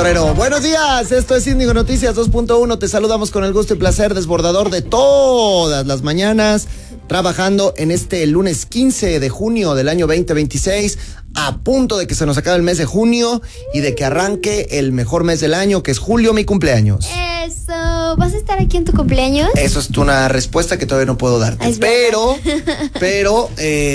torero. Buenos días, esto es Índigo Noticias 2.1. Te saludamos con el gusto y placer desbordador de todas las mañanas, trabajando en este lunes 15 de junio del año 2026, a punto de que se nos acabe el mes de junio y de que arranque el mejor mes del año, que es julio, mi cumpleaños. Eso, ¿vas a estar aquí en tu cumpleaños? Eso es una respuesta que todavía no puedo darte, pero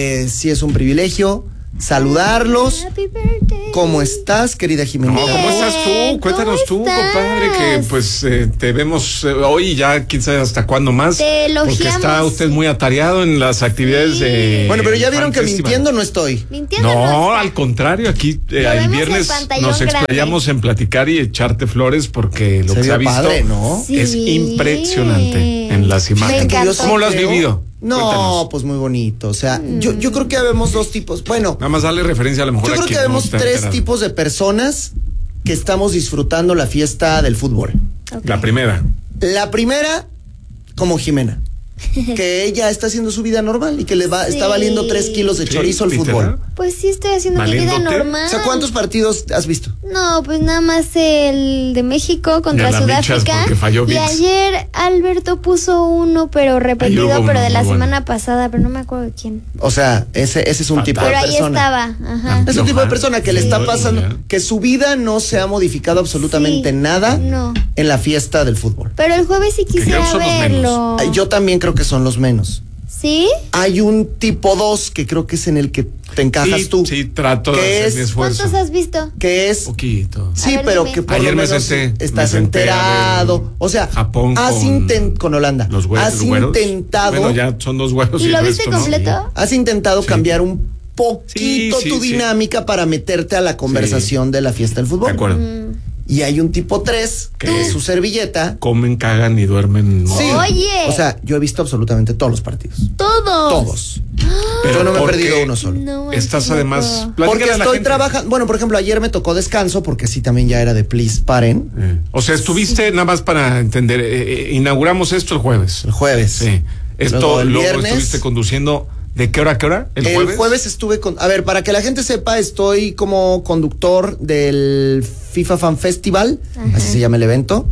sí es un privilegio saludarlos. Happy birthday. ¿Cómo estás, querida Jimena? No, ¿cómo estás tú? Cuéntanos tú, compadre, que pues te vemos hoy y ya quién sabe hasta cuándo más. Te elogiamos. Porque está usted muy atareado en las actividades de... Bueno, pero ya vieron que Festival. mintiendo no estoy. Mintiendo No, al contrario, aquí el vemos viernes en pantallón nos explayamos en platicar y echarte flores porque lo Se que se ha vio visto padre, ¿no? es Sí. impresionante en las imágenes. encantó. ¿Cómo lo has Creo- vivido? No, Cuéntanos. pues muy bonito. O sea, yo creo que vemos dos tipos. Bueno, Nada más darle referencia a lo mejor yo a creo que quien no vemos está tres enterado. tipos de personas que estamos disfrutando la fiesta del fútbol. Ok. La primera. La primera, como Jimena, que ella está haciendo su vida normal y que está valiendo 3 kilos de Sí, chorizo al literal. fútbol. Pues sí estoy haciendo mi vida ¿Valiéndote? normal. O sea, ¿cuántos partidos has visto? No, pues nada más el de México contra Ya la michas Sudáfrica. porque falló Y Vince. ayer Alberto puso uno, pero repetido, Ayer hubo pero uno de la muy bueno. semana pasada, pero no me acuerdo de quién. O sea, ese es un Fatal. tipo de Pero ahí persona. estaba, ajá. Es un tipo de persona que le está Sí. pasando, Ya. que su vida no se ha modificado absolutamente Sí, nada no. en la fiesta del fútbol. Pero el jueves sí creo quisiera que son los verlo. Ay, yo también creo que son los menos. ¿Sí? Hay un tipo 2 que creo que es en el que te encajas Sí, tú. sí, trato de ¿Qué hacer mi es? esfuerzo. ¿Cuántos has visto? Que es... Poquito. Sí, A ver, pero dime. que por Ayer lo me menos senté, estás me senté a ver enterado. O sea, Japón con Holanda. Los güeros. Has intentado... Bueno, ya son dos güeros. ¿Y el lo viste resto, ¿no? completo? Has intentado Sí. cambiar un poquito Sí, tu sí. dinámica para meterte a la conversación de la fiesta del fútbol. De acuerdo. Y hay un tipo 3 ¿Qué? que es su servilleta. Comen, cagan y duermen. Sí. Oye. O sea, yo he visto absolutamente todos los partidos. Todos. Todos. Yo no me he porque perdido uno solo. No manches, Estás no además... puedo. Porque platícale a la estoy gente. trabajando. Bueno, por ejemplo, ayer me tocó descanso porque sí también ya era de please, paren. O sea, estuviste, nada más para entender, inauguramos esto el jueves. El jueves. Sí. Esto Luego el luego viernes. estuviste conduciendo. ¿De qué hora a qué hora? ¿El jueves? estuve con... A ver, para que la gente sepa, estoy como conductor del FIFA Fan Festival, así se llama el evento,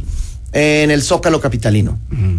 en el Zócalo Capitalino,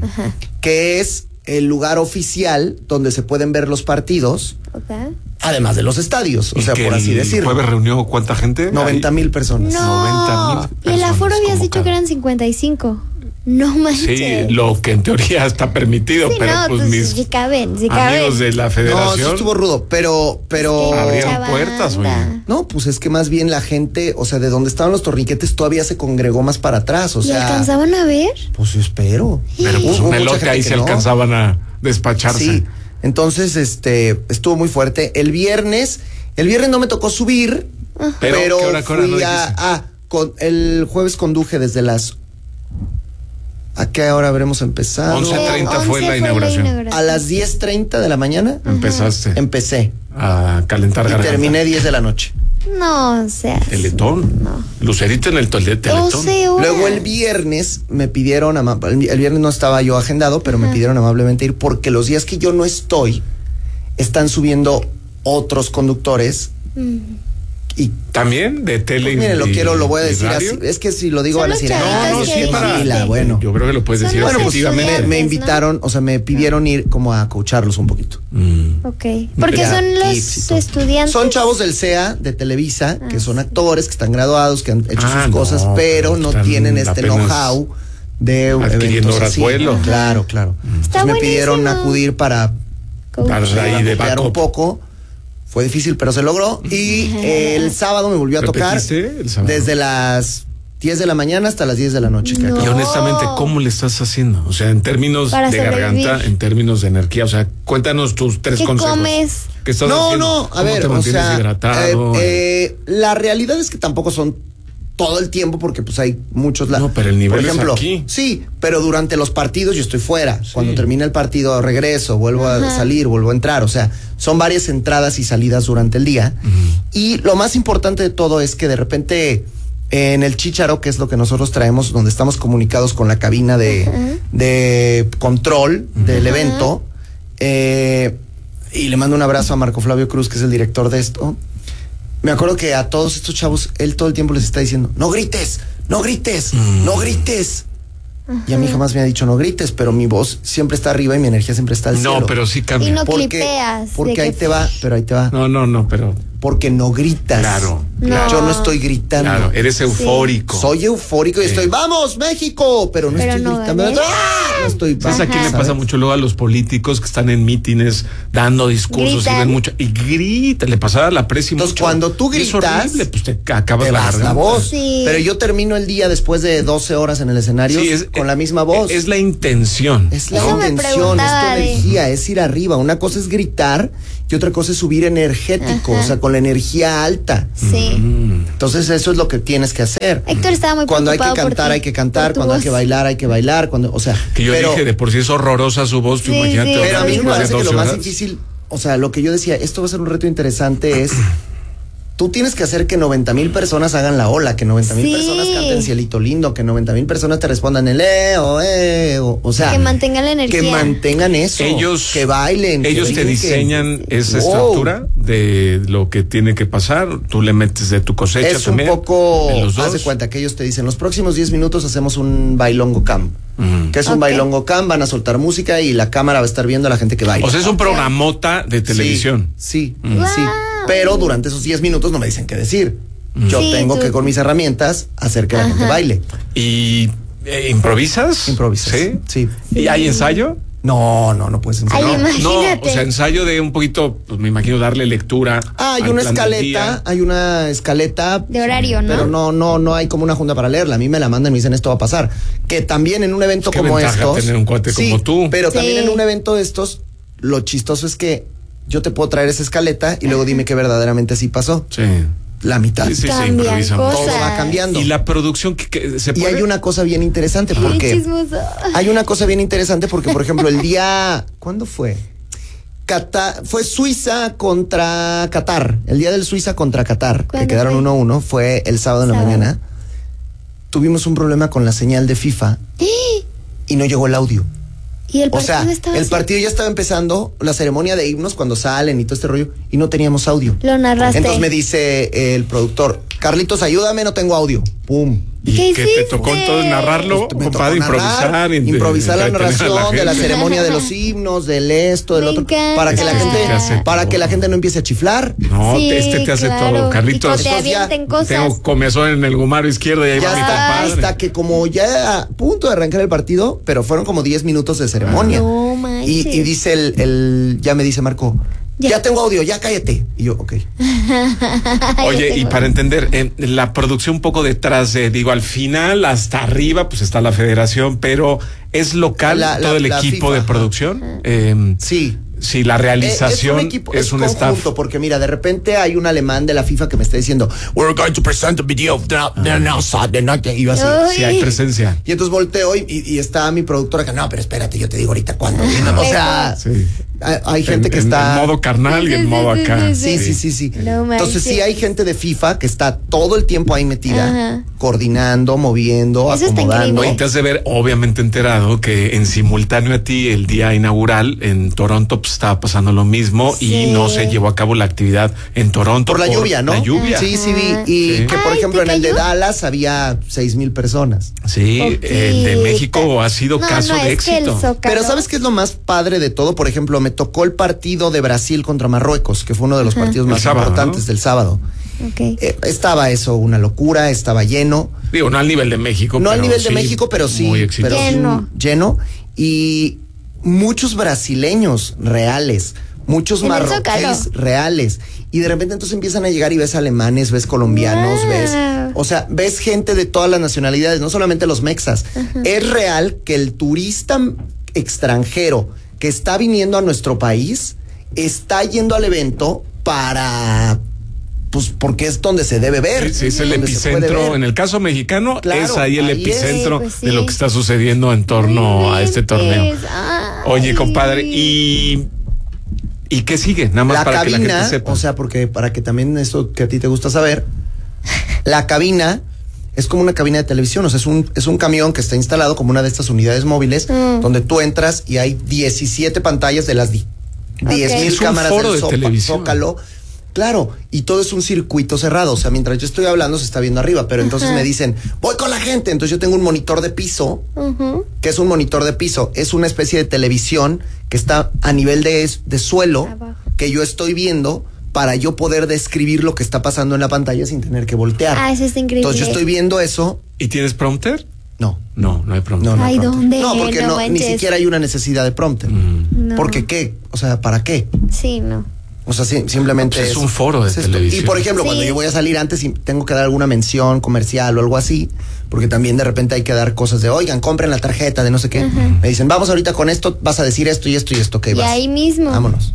que es el lugar oficial donde se pueden ver los partidos, Ok. además de los estadios, o ¿Y sea, que por así el decirlo. jueves reunió cuánta gente? 90,000 personas. No. 90,000 Y el aforo personas habías dicho convocadas. que eran 55. No manches. Sí, lo que en teoría está permitido, Sí, pero no, pues pues, sí mis caben, sí amigos caben. de la No, sí federación estuvo rudo, pero abrieron Mucha puertas, banda. oye. no, pues es que más bien la gente, o sea, de donde estaban los torniquetes todavía se congregó más para atrás, o ¿Y sea, alcanzaban a ver? pues yo espero. Pero pues Hubo un mucha elote gente ahí que se no. alcanzaban a despacharse. Sí, entonces estuvo muy fuerte. El viernes no me tocó subir, pero ¿qué hora fui no dijiste? el jueves conduje desde las... ¿A qué hora habremos empezado? 11:30 fue 11 la inauguración. A las 10:30 de la mañana Empezaste empecé a calentar y garganta. terminé 10 de la noche. No, o sea. Teletón. No. Lucerito en el Teletón. 12 horas. Luego el viernes me pidieron, el viernes no estaba yo agendado, pero me pidieron amablemente ir porque los días que yo no estoy, están subiendo otros conductores y También de tele. pues, miren, lo voy a y decir radio. así. Es que si lo digo Son van a los decir, chavitos No, que sí, para. dijiste. bueno. Yo creo que lo puedes Son decir los Bueno, pues efectivamente. me estudiantes, invitaron, o sea, me pidieron ir como a coacharlos un poquito. Ok. Porque Ya, son tips y los todo. estudiantes. Son chavos del CEA, de Televisa, que son actores, que están graduados, que han hecho sus no, cosas, pero no están tienen este apenas know-how de adquiriendo eventos horas así. vuelo. Claro, claro. Está Entonces me pidieron buenísimo. acudir para Para ahí de apoyar un backup. poco. Fue difícil, pero se logró. Y el sábado me volvió a tocar ¿Repetiste el sábado? desde las 10 de la mañana hasta las 10 de la noche. que No. acabó. Y honestamente, ¿cómo le estás haciendo? O sea, en términos Para de sobrevivir. garganta, en términos de energía. O sea, cuéntanos tus 3 ¿Qué consejos. comes? ¿Qué estás No, haciendo? no, a ¿Cómo ver, te o mantienes sea, hidratado? la realidad es que tampoco son todo el tiempo porque pues hay muchos No, pero el nivel por es ejemplo, aquí. sí, pero durante los partidos yo estoy fuera. Sí. Cuando termina el partido regreso, vuelvo a salir, vuelvo a entrar, o sea, son varias entradas y salidas durante el día. Y lo más importante de todo es que de repente en el chícharo, que es lo que nosotros traemos, donde estamos comunicados con la cabina de control del evento, y le mando un abrazo a Marco Flavio Cruz, que es el director de esto. Me acuerdo que a todos estos chavos, él todo el tiempo les está diciendo, no grites, no grites, no grites. Y a mí jamás me ha dicho no grites, pero mi voz siempre está arriba y mi energía siempre está al cielo. No, pero sí cambia. Y no clipeas. Porque ahí te va, No, pero... Porque no gritas. Claro. Yo no estoy gritando. Claro, eres eufórico. Soy eufórico y estoy, ¡vamos, México! Pero no estoy gritando. No estoy. ¿Sabes a quién le pasa mucho luego a los políticos que están en mítines dando discursos y ven mucho? Y grita, le pasa a la presa y entonces, mucho. cuando tú gritas, es horrible, pues te acabas te vas la voz. Sí. Pero yo termino el día después de 12 horas en el escenario con la misma voz. Es la intención. Es la intención, es tu energía, es ir arriba. Una cosa es gritar y otra cosa es subir energético, o sea, con la energía alta. Sí. Entonces eso es lo que tienes que hacer. Héctor estaba muy Cuando hay que preocupado cantar, hay que cantar. Cuando hay que bailar, hay que bailar. O sea, que yo dije, de por sí es horrorosa su voz, Sí, imagínate. sí. pero a mí me parece que lo más horas. difícil, o sea, lo que yo decía, esto va a ser un reto interesante es, tú tienes que hacer que 90,000 personas hagan la ola, que 90,000 personas canten Cielito Lindo, que 90,000 personas te respondan el o sea. Que mantengan la energía. Que mantengan eso. Ellos, que bailen. Ellos que te brinquen. diseñan esa estructura de lo que tiene que pasar. Tú le metes de tu cosecha Es también. un poco, de los dos. haz de cuenta que ellos te dicen, los próximos 10 minutos hacemos un bailongo cam. Que es un bailongo cam, van a soltar música y la cámara va a estar viendo a la gente que baila. O sea, es un programota de televisión. Sí. Pero durante esos 10 minutos no me dicen qué decir. Yo tengo que con mis herramientas hacer que la gente baile. ¿Y improvisas? Improvisas. ¿Sí? ¿Y hay ensayo? No puedes ensayar. Ay, imagínate. No, o sea, ensayo de un poquito, pues me imagino darle lectura. Hay al una plan del día. escaleta. De horario, ¿no? Pero no hay como una junta para leerla. A mí me la mandan y me dicen esto va a pasar. Que también en un evento Qué como ventaja estos. tener un cuate como tú. Pero también en un evento de estos, lo chistoso es que yo te puedo traer esa escaleta y luego dime que verdaderamente sí pasó. Sí. La mitad. Sí, se Cambian improvisa. cosas. Todo va cambiando. Y la producción que se Y puede. hay una cosa bien interesante Qué porque chismoso. hay una cosa bien interesante porque, por ejemplo, el día, ¿cuándo fue? Fue Suiza contra Qatar. El día del Suiza contra Qatar, que ¿Cuándo quedaron fue? 1-1, fue el sábado en la mañana. Tuvimos un problema con la señal de FIFA y no llegó el audio. Y el O sea, partido estaba el así. partido ya estaba empezando, la ceremonia de himnos cuando salen y todo este rollo, y no teníamos audio. Lo narraste. Entonces me dice el productor, Carlitos, ayúdame, no tengo audio. Pum. ¿Y ¿Qué qué te hiciste? tocó entonces narrarlo? Me tocó Compadre, narrar, improvisar la narración de la ceremonia de los himnos, del esto, del Me otro, encanta. para que la Este te hace gente, para todo. que la gente no empiece a chiflar. No, Sí, este te hace claro. todo, Carlitos. Y que te avienten cosas. Tengo comezón en el gumaro izquierdo y ahí Ya va mi está, compadre. hasta que como ya a punto de arrancar el partido, pero fueron como 10 minutos de ceremonia. No manches. Y dice ya me dice Marco, ya tengo audio, ya cállate. Y yo, ok. Oye, y para entender, la producción un poco detrás digo, al final, hasta arriba, pues está la federación, pero ¿es local todo el equipo FIFA, de producción? Sí. Sí, la realización es un conjunto, staff. porque mira, de repente hay un alemán de la FIFA que me está diciendo, we're going to present a video of the outside the night. Y yo así. Ay. Sí, hay presencia. Y entonces volteo y está mi productora que, no, pero espérate, yo te digo ahorita cuándo. O sea, Sí. hay gente que está... En modo carnal y en modo acá. Sí. No Entonces sí manches. hay gente de FIFA que está todo el tiempo ahí metida, Ajá. coordinando, moviendo, Eso está acomodando. increíble. Oye, te has de ver, obviamente enterado, que en simultáneo a ti, el día inaugural en Toronto, pues estaba pasando lo mismo Sí. y no se llevó a cabo la actividad en Toronto. Por la lluvia, ¿no? La lluvia. Sí, vi. Y Sí. que, por Ay, ejemplo, ¿te en el de cayó? Dallas había 6,000 personas. Sí, el de México ha sido caso de es que el éxito. Zócalo- Pero ¿sabes qué es lo más padre de todo? Por ejemplo, me tocó el partido de Brasil contra Marruecos, que fue uno de los partidos El más sábado, importantes ¿no? del sábado. Ok. Estaba eso, una locura, estaba lleno. Digo, no al nivel de México. No al pero nivel de sí, México, pero sí. Muy exitoso. Pero sí lleno. Y muchos brasileños reales, muchos En el marroquíes Zócalo. reales. Y de repente entonces empiezan a llegar y ves alemanes, ves colombianos, Wow. o sea, ves gente de todas las nacionalidades, no solamente los mexas. Es real que el turista extranjero que está viniendo a nuestro país está yendo al evento para... Pues porque es donde se debe ver. Sí, es el donde se puede epicentro. ver. En el caso mexicano, Claro, es ahí el ahí es. epicentro Pues sí. de lo que está sucediendo en torno a este torneo. Ay. Oye, compadre, ¿y qué sigue? Nada más La para que la cabina, gente sepa. o sea, porque para que también esto que a ti te gusta saber, la cabina es como una cabina de televisión, o sea, es un camión que está instalado como una de estas unidades móviles, donde tú entras y hay 17 pantallas de las 10,000 Es un cámaras foro del de televisión. Zócalo. Claro, y todo es un circuito cerrado, o sea, mientras yo estoy hablando se está viendo arriba, pero entonces me dicen, voy con la gente, entonces yo tengo un monitor de piso, que es un monitor de piso, es una especie de televisión que está a nivel de suelo, abajo, que yo estoy viendo para yo poder describir lo que está pasando en la pantalla sin tener que voltear. Ah, eso está increíble. Entonces yo estoy viendo eso. ¿Y tienes prompter? No. No hay prompter. No hay Ay, prompter. ¿dónde? No, porque No ni manches. siquiera hay una necesidad de prompter. No. Porque ¿qué? O sea, ¿para qué? Sí, no. O sea, simplemente Pues es un foro de esto. televisión. Y por ejemplo, Sí. cuando yo voy a salir antes y tengo que dar alguna mención comercial o algo así, porque también de repente hay que dar cosas de, oigan, compren la tarjeta de no sé qué. Me dicen, vamos ahorita con esto, vas a decir esto y esto y esto, ok, Y vas. ahí mismo. Vámonos.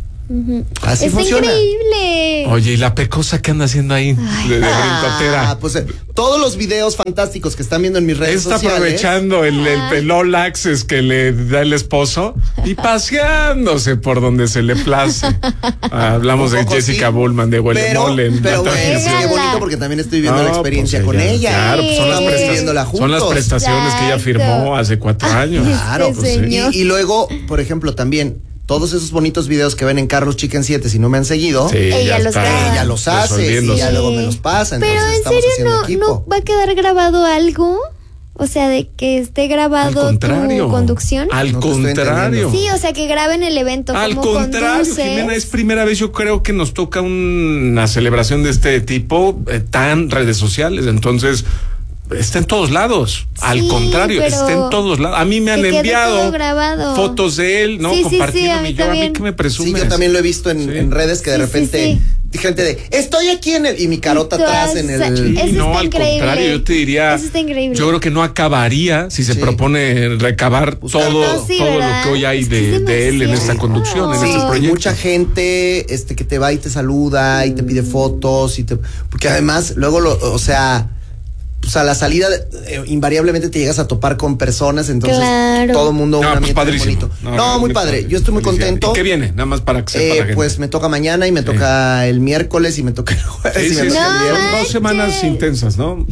Así Está funciona. increíble. Oye, ¿y la pecosa qué anda haciendo ahí? De brincotera. Pues todos los videos fantásticos que están viendo en mis redes Está sociales. aprovechando el all access que le da el esposo y paseándose por donde se le place. Hablamos Un de poco Jessica sí, Bullman de Mole. Pero bueno, qué bonito porque también estoy viviendo la experiencia con ella. Claro, pues son las Estamos prestaciones. viviéndola Son las juntos. prestaciones que ella Exacto. firmó hace 4 años. Claro, Este pues, señor. y luego, por ejemplo, también todos esos bonitos videos que ven en Carlos Chicken 7, si no me han seguido, Sí, Ella ya los está graba. ella los hace y resolviéndose. ya luego me los pasa. Pero Entonces en estamos serio haciendo no equipo. va a quedar grabado algo, o sea, de que esté Al grabado contrario. tu conducción. Al No te estoy contrario. Sí, o sea, que graben el evento. Al cómo contrario, conduces. Jimena, es primera vez yo creo que nos toca una celebración de este tipo, tan redes sociales, entonces está en todos lados. Al contrario, pero está en todos lados. A mí me han que quede enviado todo grabado. fotos de él, ¿no? Sí, sí, Compartiéndome. sí, Yo, a mí también. que me presumes. Sí, yo también lo he visto en, Sí. en redes que de Sí, repente sí, gente de estoy aquí en el y mi carota Y tú atrás en has- el. Sí, Eso no, está al increíble. contrario, yo te diría, Eso está increíble. yo creo que no acabaría si se Sí. propone recabar Buscar todo, No, sí, todo lo ¿verdad? que hoy hay Es que es de él en esta demasiado. conducción, en Sí, este y proyecto. mucha gente que te va y te saluda y te pide fotos porque además luego o sea, pues a la salida invariablemente te llegas a topar con personas, entonces Claro. todo el mundo No, un pues ambiente muy padrísimo. bonito. No, No, muy muy padre. padre. Yo estoy muy Felicidades. contento. ¿Y qué viene? Nada más para que sepa la gente. Pues me toca mañana y me toca el miércoles y me toca el jueves Sí, y sí, me sí. toca el No, viernes. Son 2 manches. semanas intensas, ¿no?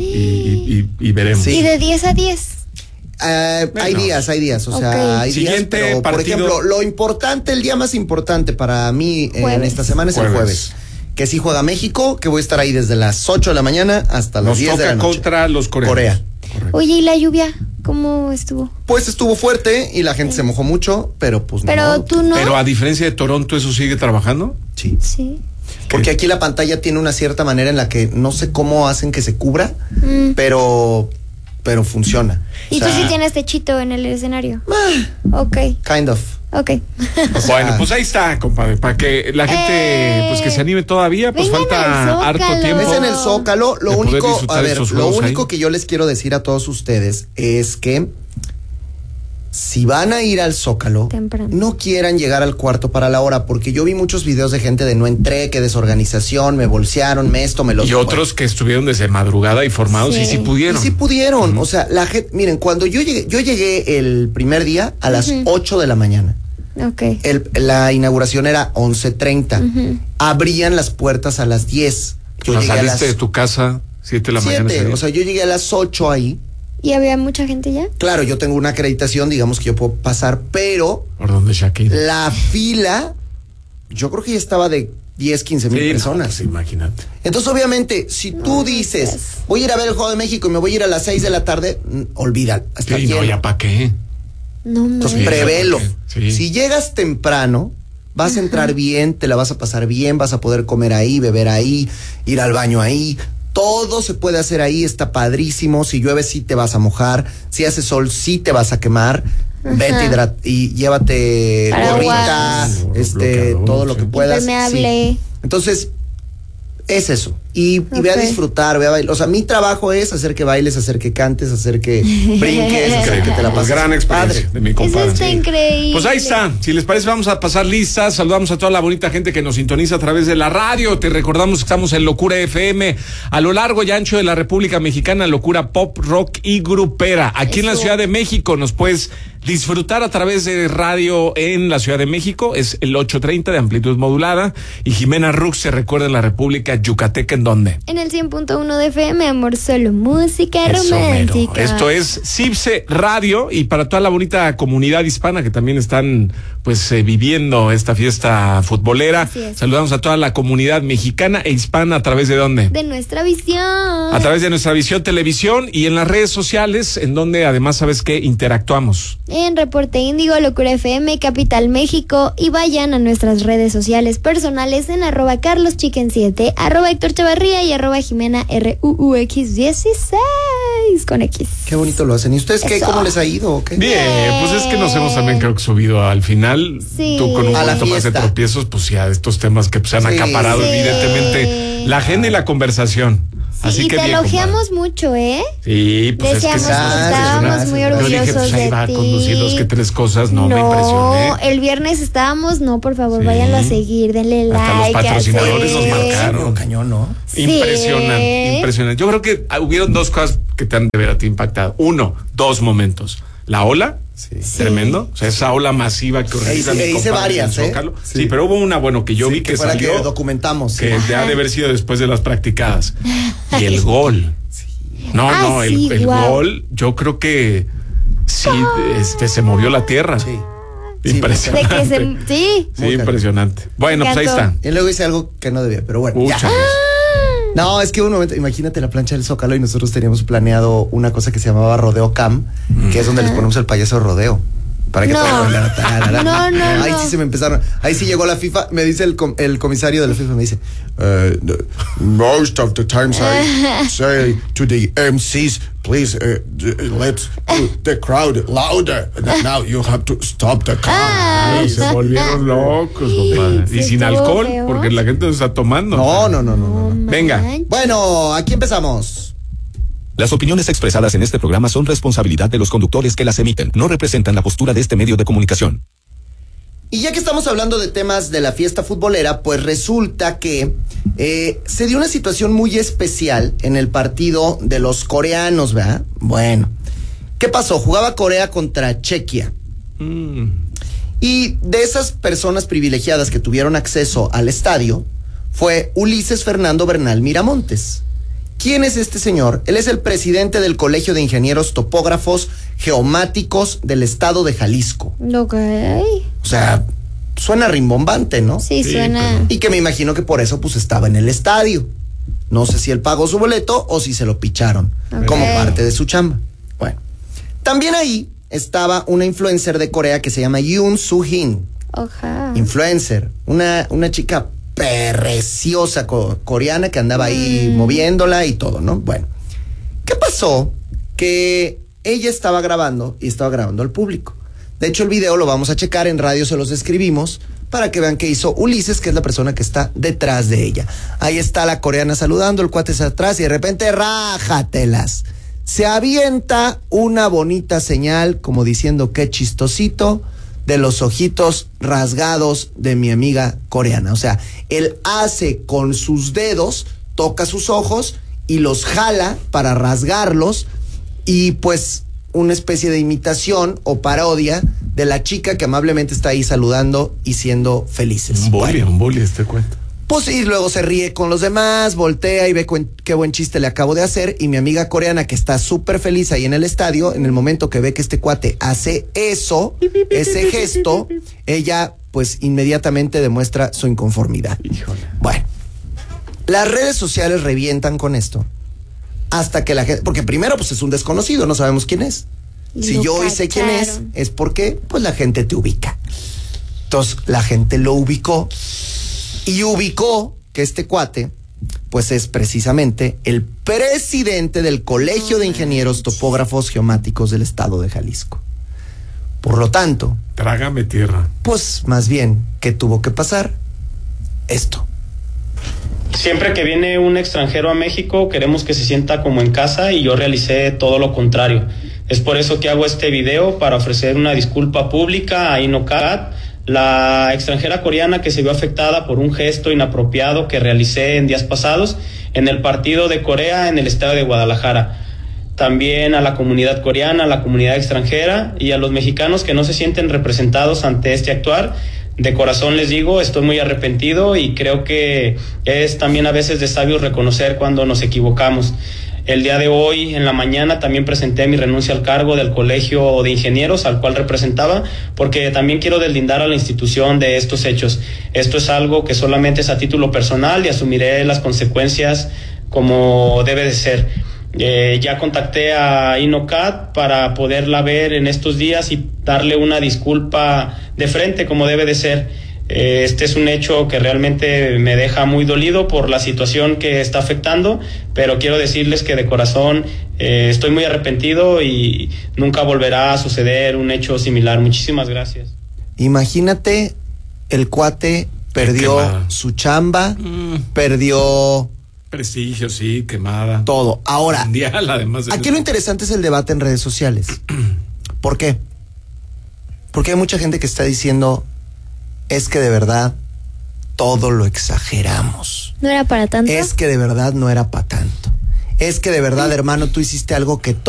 Y veremos. Sí. Y de 10 a 10. Hay Bueno. días, o sea, Ok. hay Siguiente días, pero por partido. ejemplo, lo importante, el día más importante para mí en Jueves. esta semana es el Jueves. jueves. Que sí juega México, que voy a estar ahí desde las 8 de la mañana hasta las Nos 10 de la toca noche. contra los coreanos. Corea. Correcto. Oye, ¿y la lluvia? ¿Cómo estuvo? Pues estuvo fuerte y la gente se mojó mucho, pero pues Pero no. tú no. Pero a diferencia de Toronto, ¿eso sigue trabajando? Sí. Sí. Porque aquí la pantalla tiene una cierta manera en la que no sé cómo hacen que se cubra, Mm. pero funciona. ¿Y O tú sea, sí tienes techito en el escenario? Ok, kind of. ok. O sea, Bueno, pues ahí está, compadre, para que la gente pues que se anime todavía, pues Vengan falta al harto Zócalo. tiempo. es en el Zócalo. Lo de poder único, disfrutar a ver, estos lo juegos único ahí. que yo les quiero decir a todos ustedes es que si van a ir al Zócalo, Temprano. no quieran llegar al cuarto para la hora, porque yo vi muchos videos de gente de no entré, que desorganización, me bolsearon, me esto, me lo Y otros que estuvieron desde madrugada y formados y Sí. sí pudieron. Y sí pudieron, o sea, la gente, miren, cuando yo llegué el primer día a las 8 de la mañana. Ok. La inauguración era 11:30. Abrían las puertas a las 10. O sea, saliste de tu casa 7 de la mañana. ese 7, día. o sea, yo llegué a las 8 ahí. ¿Y había mucha gente ya? Claro, yo tengo una acreditación, digamos que yo puedo pasar, pero Por donde Shakira. la fila, yo creo que ya estaba de 10, 15 mil Sí, no, personas. pues, imagínate. Entonces, obviamente, si tú dices, voy a ir a ver el Juego de México y me voy a ir a las 6 de la tarde, olvídalo. Hasta Sí, no, ya para qué. No Entonces, manches. prevelo. Sí. Si llegas temprano, vas a entrar bien, te la vas a pasar bien, vas a poder comer ahí, beber ahí, ir al baño ahí. Todo se puede hacer ahí, está padrísimo. Si llueve, sí te vas a mojar. Si hace sol, sí te vas a quemar. Vete y llévate Paraguas. gorrita, Bloqueador, todo lo sí. que puedas. Impermeable. Sí. Entonces, es eso. Y ve a Ok. disfrutar, ve a bailar. O sea, mi trabajo es hacer que bailes, hacer que cantes, hacer que brinques, hacer que te la Pues pases. gran experiencia padre. de mi compadre. Eso está increíble. Pues ahí está. Si les parece, vamos a pasar listas. Saludamos a toda la bonita gente que nos sintoniza a través de la radio. Te recordamos que estamos en Locura FM a lo largo y ancho de la República Mexicana, Locura Pop, Rock y Grupera. Aquí en la Eso. Ciudad de México nos puedes disfrutar a través de radio en la Ciudad de México. Es el 830 de amplitud modulada. Y Jimena Rux se recuerda en la República Yucateca en ¿en dónde? En el 100.1 de FM, amor, solo música Eso mero. romántica. Esto es CIPSE Radio, y para toda la bonita comunidad hispana que también están pues viviendo esta fiesta futbolera. Saludamos a toda la comunidad mexicana e hispana a través de ¿dónde? De nuestra visión. A través de nuestra visión televisión y en las redes sociales, en donde además, ¿sabes qué? Interactuamos. En Reporte Índigo, Locura FM, Capital México, y vayan a nuestras redes sociales personales en @CarlosChicken7, @Héctor Chavarría y @Jimena RUUX16 con X. Qué bonito lo hacen. ¿Y ustedes qué? Eso. ¿Cómo les ha ido? ¿O qué? Bien, pues es que nos hemos también creo que subido al final. Sí. Tú con un A la poquito más de fiesta. tropiezos, pues ya estos temas que pues, se han Sí. acaparado Sí. evidentemente la agenda y la conversación. Así y que te bien, elogiamos compadre. mucho, ¿eh? Sí, pues Decíamos es que que estábamos muy Yo orgullosos dije, pues ahí de va a ti. conducir los que tres cosas, no me impresioné. El viernes estábamos, no, por favor, Sí. váyanlo a seguir, denle Hasta like. los patrocinadores así. nos marcaron. Pero cañón, ¿no? Sí. Impresionante. Yo creo que hubieron dos cosas que te han de ver a ti impactado. Uno, dos momentos. La ola, Sí. tremendo. O sea, esa ola masiva que organiza mi hice compadre varias, en el ¿eh? Zócalo. Sí. Sí, pero hubo una, bueno, que yo Sí, vi que fue la salió, que documentamos. que Sí. ha de haber sido después de las practicadas. Y el gol. No, Ah, no, sí, el guau. gol, yo creo que sí, se movió la tierra. Sí. Impresionante. De que sí. Sí, impresionante. Bueno, pues ahí está. Y luego hice algo que no debía, pero bueno. Pucha, Ya. No, es que un momento, imagínate la plancha del Zócalo y nosotros teníamos planeado una cosa que se llamaba Rodeo Cam, que es donde les ponemos el payaso de rodeo. Para que No. todo tarara. No. Ahí sí se me empezaron. Ahí sí llegó la FIFA. Me dice el comisario de la FIFA, me dice, most of the times I say to the MCs, please let's put the crowd louder. Now you have to stop the car. Ay, se volvieron locos, compadre. Sí, Y sin estuvo alcohol, feo. porque la gente no está tomando. No. Venga. Bueno, aquí empezamos. Las opiniones expresadas en este programa son responsabilidad de los conductores que las emiten. No representan la postura de este medio de comunicación. Y ya que estamos hablando de temas de la fiesta futbolera, pues resulta que se dio una situación muy especial en el partido de los coreanos, ¿verdad? Bueno, ¿qué pasó? Jugaba Corea contra Chequia. Y de esas personas privilegiadas que tuvieron acceso al estadio fue Ulises Fernando Bernal Miramontes. ¿Quién es este señor? Él es el presidente del Colegio de Ingenieros Topógrafos Geomáticos del estado de Jalisco. Ok. O sea, suena rimbombante, ¿no? Sí, Sí, suena. Y que me imagino que por eso pues estaba en el estadio. No sé si él pagó su boleto o si se lo picharon Ok. como parte de su chamba. Bueno, también ahí estaba una influencer de Corea que se llama Yoon Soo-hin. Ojalá. Influencer, una chica preciosa coreana que andaba ahí moviéndola y todo, ¿no? Bueno, ¿qué pasó? Que ella estaba grabando y estaba grabando al público. De hecho, el video lo vamos a checar, en radio se los escribimos para que vean qué hizo Ulises, que es la persona que está detrás de ella. Ahí está la coreana saludando, el cuate está atrás y de repente rájatelas. Se avienta una bonita señal como diciendo qué chistosito de los ojitos rasgados de mi amiga coreana. O sea, él hace con sus dedos, toca sus ojos y los jala para rasgarlos, y pues una especie de imitación o parodia de la chica que amablemente está ahí saludando y siendo felices. Un bully este cuento. Pues y luego se ríe con los demás, voltea y ve qué buen chiste le acabo de hacer, y mi amiga coreana, que está súper feliz ahí en el estadio, en el momento que ve que este cuate hace eso, ese gesto, ella pues inmediatamente demuestra su inconformidad. Híjole. Bueno, las redes sociales revientan con esto hasta que la gente, porque primero pues es un desconocido, no sabemos quién es. Y Si lo yo hoy sé quién cacharon. es porque pues la gente te ubica. Entonces la gente lo ubicó y ubicó que este cuate pues es precisamente el presidente del Colegio de Ingenieros Topógrafos Geomáticos del estado de Jalisco. Por lo tanto, Trágame tierra. pues más bien, ¿qué tuvo que pasar? Esto. Siempre que viene un extranjero a México, queremos que se sienta como en casa, y yo realicé todo lo contrario. Es por eso que hago este video, para ofrecer una disculpa pública a Inokat, la extranjera coreana que se vio afectada por un gesto inapropiado que realicé en días pasados en el partido de Corea en el estado de Guadalajara. También a la comunidad coreana, a la comunidad extranjera y a los mexicanos que no se sienten representados ante este actuar. de corazón les digo, estoy muy arrepentido y creo que es también a veces de sabios reconocer cuando nos equivocamos. El día de hoy, en la mañana, también presenté mi renuncia al cargo del Colegio de Ingenieros, al cual representaba, porque también quiero deslindar a la institución de estos hechos. Esto es algo que solamente es a título personal y asumiré las consecuencias como debe de ser. Ya contacté a INOCAT para poderla ver en estos días y darle una disculpa de frente como debe de ser. Este es un hecho que realmente me deja muy dolido por la situación que está afectando, pero quiero decirles que de corazón estoy muy arrepentido y nunca volverá a suceder un hecho similar. Muchísimas gracias. Imagínate, el cuate perdió su chamba, perdió prestigio, sí, quemada. todo. Ahora, mundial, además de aquí lo interesante es el debate en redes sociales. ¿Por qué? Porque hay mucha gente que está diciendo, es que de verdad todo lo exageramos. ¿No era para tanto? Es que de verdad no era para tanto. Es que de verdad, hermano, tú hiciste algo que